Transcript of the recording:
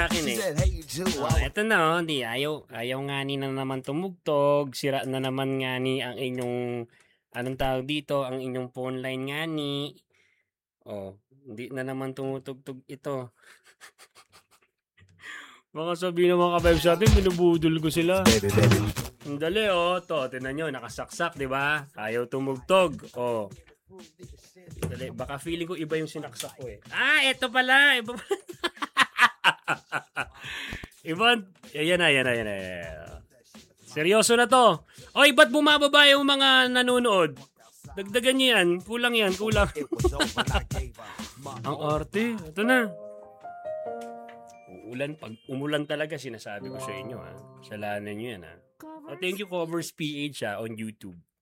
sa akin eh. Eto na, di. Ayaw nga ni na naman tumugtog. Sira na naman nga ni ang inyong, anong tawag dito, ang inyong phone line nga ni. Hindi na naman tumutugtog ito. Baka sabihin naman ka-vibes sa atin, binubudol ko sila. Ang dali to. Tinan nyo, nakasaksak, di ba? Ayaw tumugtog. Dali, baka feeling ko iba yung sinaksak ko eh. Eto pala. Iba pala. Ayan na. Seryoso na to. Oy, ba't bumababa yung mga nanonood? Dagdagan nyo yan. Kulang. Ang arte. Ito na. Pag umulan talaga, sinasabi ko sa inyo. Salanan nyo yan. Thank you, Covers PH on YouTube.